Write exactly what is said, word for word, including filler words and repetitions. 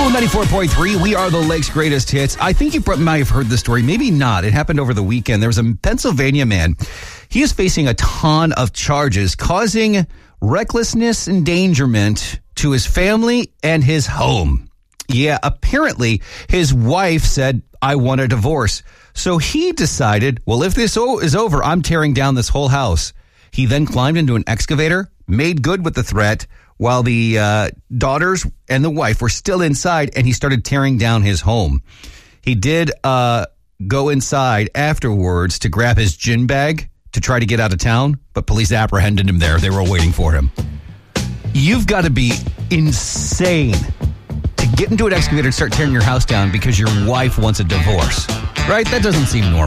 ninety-four point three, we are the Lake's greatest hits. I think you might have heard the story, maybe not. It happened over the weekend. There was a Pennsylvania man. He is facing a ton of charges, causing recklessness endangerment to his family and his home. Yeah, apparently his wife said, I want a divorce. So he decided, well, if this is over, I'm tearing down this whole house. He then climbed into an excavator, made good with the threat, while the uh, daughters and the wife were still inside, and he started tearing down his home. He did uh, go inside afterwards to grab his gin bag to try to get out of town, but police apprehended him there. They were waiting for him. You've got to be insane to get into an excavator and start tearing your house down because your wife wants a divorce, right? That doesn't seem normal.